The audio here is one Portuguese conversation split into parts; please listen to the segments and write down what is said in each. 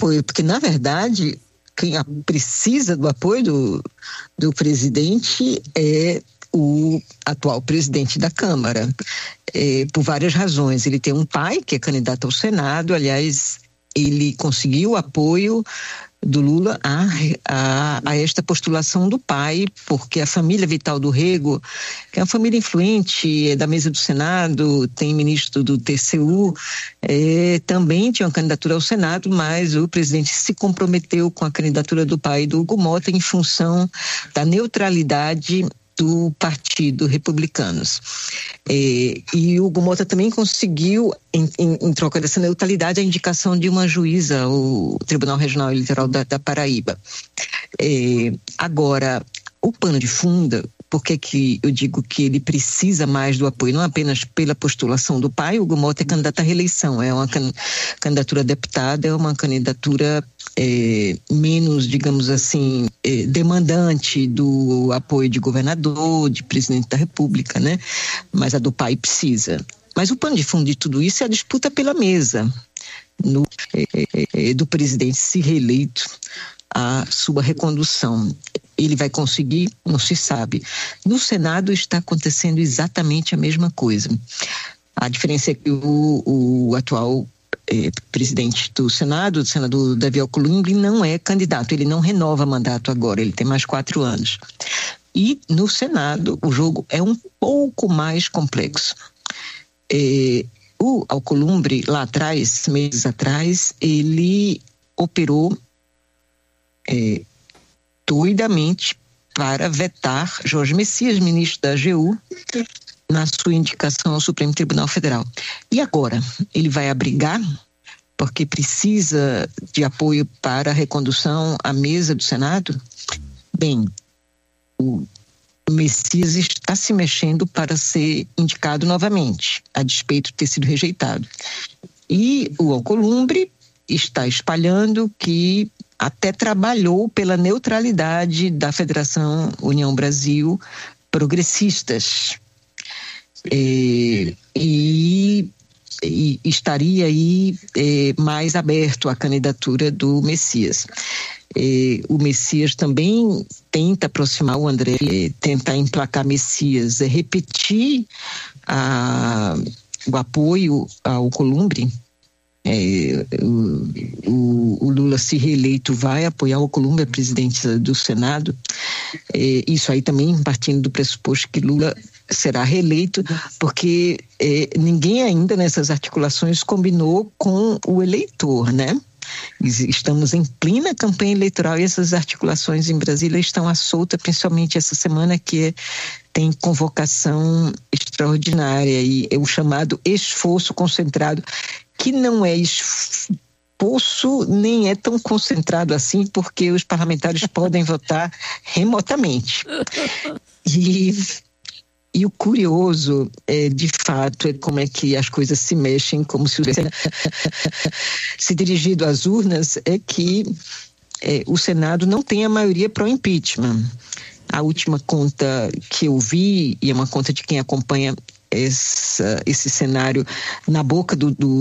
apoio, porque, na verdade, quem precisa do apoio do presidente é o atual presidente da Câmara, por várias razões. Ele tem um pai que é candidato ao Senado, aliás, ele conseguiu o apoio do Lula a esta postulação do pai, porque a família Vital do Rego, que é uma família influente, é da mesa do Senado, tem ministro do TCU, também tinha uma candidatura ao Senado, mas o presidente se comprometeu com a candidatura do pai do Hugo Mota em função da neutralidade do Partido Republicanos. E o Hugo Mota também conseguiu, em troca dessa neutralidade, a indicação de uma juíza ao Tribunal Regional Eleitoral da Paraíba. Agora, o pano de fundo, por que eu digo que ele precisa mais do apoio, não apenas pela postulação do pai? O Hugo Mota é candidato à reeleição, é uma candidatura a deputada, é uma candidatura menos, digamos assim, demandante do apoio de governador, de presidente da República, né? Mas a do pai precisa. Mas o pano de fundo de tudo isso é a disputa pela mesa do presidente se reeleito, a sua recondução. Ele vai conseguir? Não se sabe. No Senado está acontecendo exatamente a mesma coisa. A diferença é que o atual presidente do Senado, o senador Davi Alcolumbre, não é candidato, ele não renova mandato agora, ele tem mais 4 anos. E no Senado o jogo é um pouco mais complexo. O Alcolumbre, lá atrás, meses atrás, ele operou doidamente para vetar Jorge Messias, ministro da AGU, na sua indicação ao Supremo Tribunal Federal. E agora? Ele vai abrigar porque precisa de apoio para a recondução à mesa do Senado? Bem, o Messias está se mexendo para ser indicado novamente, a despeito de ter sido rejeitado. E o Alcolumbre está espalhando que até trabalhou pela neutralidade da Federação União Brasil Progressistas. E estaria aí mais aberto à candidatura do Messias. O Messias também tenta aproximar o André, tentar emplacar Messias, repetir o apoio ao Alcolumbre. O Lula, se reeleito, vai apoiar o Alcolumbre, a presidente do Senado. Isso aí também partindo do pressuposto que Lula será reeleito, porque ninguém ainda nessas articulações combinou com o eleitor, né? Estamos em plena campanha eleitoral e essas articulações em Brasília estão à solta, principalmente essa semana que tem convocação extraordinária e é o chamado esforço concentrado, que não é esforço nem é tão concentrado assim, porque os parlamentares podem votar remotamente. E o curioso, de fato, é como é que as coisas se mexem, como se dirigido às urnas, é que o Senado não tem a maioria para o impeachment. A última conta que eu vi, e é uma conta de quem acompanha esse cenário na boca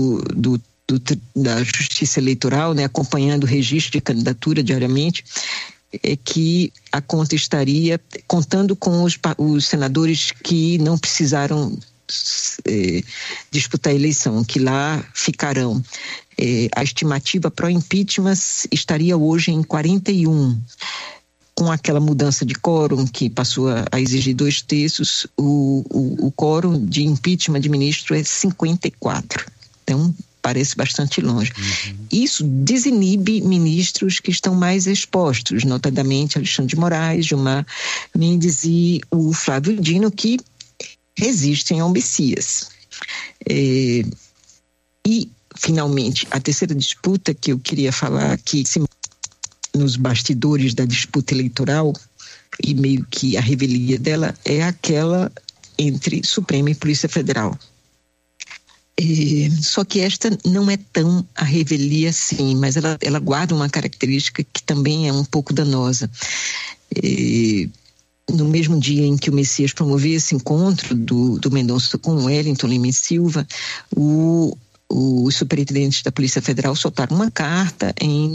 da Justiça Eleitoral, né, acompanhando o registro de candidatura diariamente, é que a conta estaria contando com os senadores que não precisaram disputar a eleição, que lá ficarão. A estimativa para o impeachment estaria hoje em 41. Com aquela mudança de quórum que passou a exigir 2/3, o quórum de impeachment de ministro é 54. Então, parece bastante longe. Isso desinibe ministros que estão mais expostos, notadamente Alexandre de Moraes, Gilmar Mendes e o Flávio Dino, que resistem ao Messias. E, finalmente, a terceira disputa que eu queria falar aqui, nos bastidores da disputa eleitoral, e meio que a revelia dela, é aquela entre Supremo e Polícia Federal. Só que esta não é tão a revelia assim, mas ela guarda uma característica que também é um pouco danosa. No mesmo dia em que o Messias promovia esse encontro do Mendonça com o Wellington Lima e Silva, os superintendentes da Polícia Federal soltaram uma carta em